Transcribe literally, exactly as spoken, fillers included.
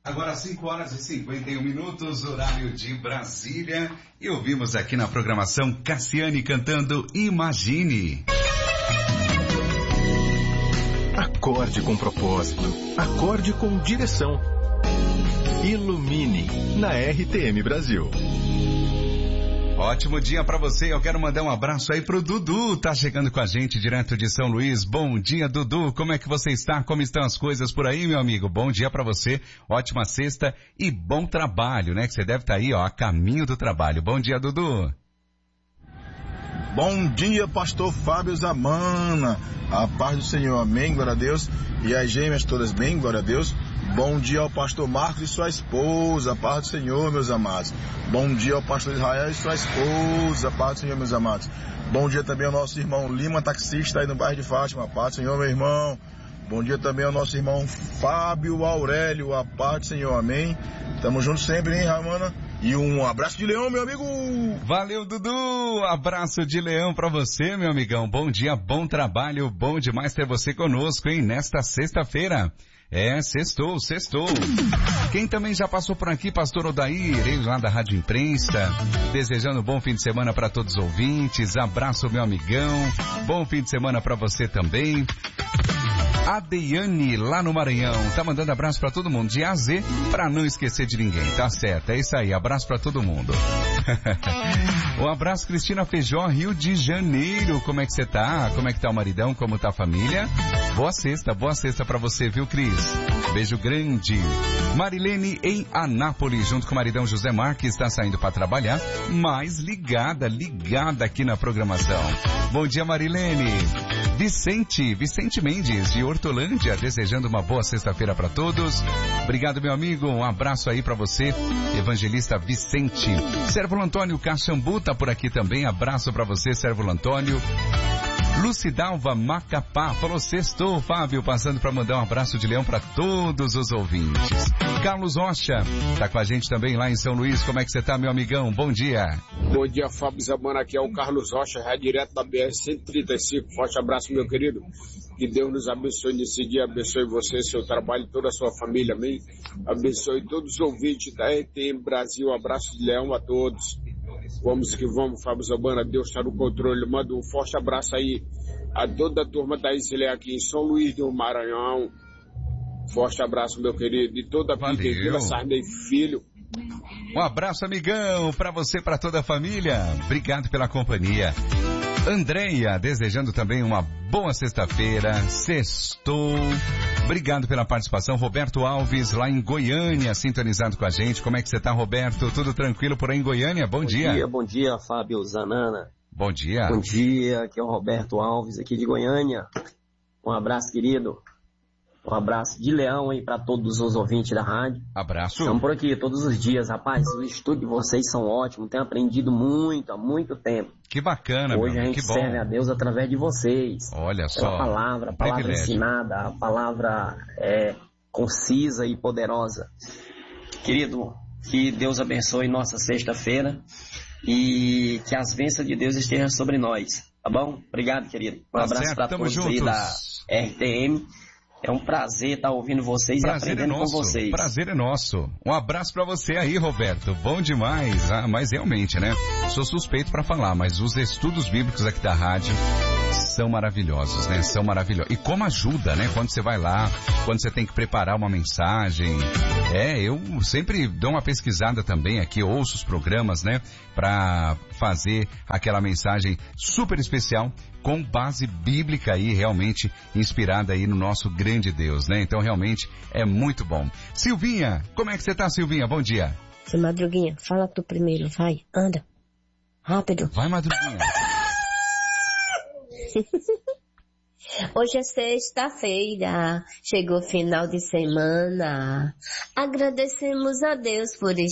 Agora cinco horas e cinquenta e um minutos, horário de Brasília. E ouvimos aqui na programação Cassiane cantando Imagine. Acorde com propósito. Acorde com direção. Ilumine na R T M Brasil. Ótimo dia pra você, eu quero mandar um abraço aí pro Dudu, tá chegando com a gente direto de São Luís. Bom dia, Dudu, como é que você está? Como estão as coisas por aí, meu amigo? Bom dia pra você, ótima sexta e bom trabalho, né? Que você deve estar aí, ó, a caminho do trabalho. Bom dia, Dudu. Bom dia, pastor Fábio Zamana. A paz do Senhor, amém, glória a Deus. E as gêmeas todas bem, glória a Deus. Bom dia ao pastor Marcos e sua esposa, a paz do Senhor, meus amados. Bom dia ao pastor Israel e sua esposa, a paz do Senhor, meus amados. Bom dia também ao nosso irmão Lima, taxista aí no bairro de Fátima, a paz do Senhor, meu irmão. Bom dia também ao nosso irmão Fábio Aurélio, a paz do Senhor, amém. Tamo juntos sempre, hein, Ramana? E um abraço de leão, meu amigo! Valeu, Dudu! Abraço de leão pra você, meu amigão. Bom dia, bom trabalho, bom demais ter você conosco, hein, nesta sexta-feira. É, sextou, sextou. Quem também já passou por aqui, pastor Odair, ele lá da Rádio Imprensa, desejando um bom fim de semana para todos os ouvintes. Abraço, meu amigão. Bom fim de semana para você também. A Deiane, lá no Maranhão, tá mandando abraço pra todo mundo, de A a Z, pra não esquecer de ninguém, tá certo, é isso aí, abraço pra todo mundo. Um abraço, Cristina Feijó, Rio de Janeiro, como é que você tá? Como é que tá o maridão, como tá a família? Boa sexta, boa sexta pra você, viu, Cris? Beijo grande. Marilene em Anápolis, junto com o maridão José Marques, está saindo para trabalhar, mas ligada, ligada aqui na programação. Bom dia, Marilene. Vicente, Vicente Mendes, de Hortolândia, desejando uma boa sexta-feira para todos. Obrigado, meu amigo, um abraço aí para você, evangelista Vicente. Sérvulo Antônio Caxambu tá por aqui também, abraço para você, Sérvulo Antônio. Lucidalva Macapá, falou sextou, Fábio, passando para mandar um abraço de leão para todos os ouvintes. Carlos Rocha, tá com a gente também lá em São Luís, como é que você tá, meu amigão? Bom dia. Bom dia, Fábio Zamana, aqui é o Carlos Rocha, já direto da B R cento e trinta e cinco, forte abraço, meu querido, que Deus nos abençoe nesse dia, abençoe você, seu trabalho, toda a sua família, amém? Abençoe todos os ouvintes da R T M Brasil, um abraço de leão a todos. Vamos que vamos, Fábio Zamana, Deus está no controle. Manda um forte abraço aí a toda a turma da Isilé aqui em São Luís do Maranhão. Forte abraço, meu querido, de toda a vida, de toda a Sarney Filho. Um abraço, amigão, para você, para toda a família. Obrigado pela companhia. Andréia, desejando também uma boa sexta-feira, sextou. Obrigado pela participação. Roberto Alves, lá em Goiânia, sintonizado com a gente. Como é que você tá, Roberto? Tudo tranquilo por aí em Goiânia? Bom, bom dia. Bom dia, bom dia, Fábio Zanana. Bom dia. Bom dia, aqui é o Roberto Alves, aqui de Goiânia. Um abraço, querido. Um abraço de leão aí para todos os ouvintes da rádio. Abraço. Estamos por aqui todos os dias, rapaz. O estudo de vocês são ótimos. Tenho aprendido muito, há muito tempo. Que bacana, Hoje meu, a gente que bom. serve a Deus através de vocês. Olha só. A palavra, a palavra privilégio. ensinada, a palavra é, concisa e poderosa. Querido, que Deus abençoe nossa sexta-feira e que as bênçãos de Deus estejam sobre nós. Tá bom? Obrigado, querido. Um tá abraço para todos juntos. aí da R T M. É um prazer estar ouvindo vocês prazer e aprendendo é nosso, com vocês. Prazer é nosso. Um abraço pra você aí, Roberto. Bom demais. Ah, mas realmente, né? Sou suspeito pra falar, mas os estudos bíblicos aqui da rádio são maravilhosos, né? São maravilhosos. E como ajuda, né? Quando você vai lá, quando você tem que preparar uma mensagem. É, eu sempre dou uma pesquisada também aqui, ouço os programas, né? Pra fazer aquela mensagem super especial com base bíblica aí, realmente inspirada aí no nosso grande Deus, né? Então realmente é muito bom. Silvinha, como é que você tá, Silvinha? Bom dia. Seu Madruguinha, fala tu primeiro, vai, anda. Rápido. Vai, Madruguinha. Hoje é sexta-feira, chegou final de semana. Agradecemos a Deus por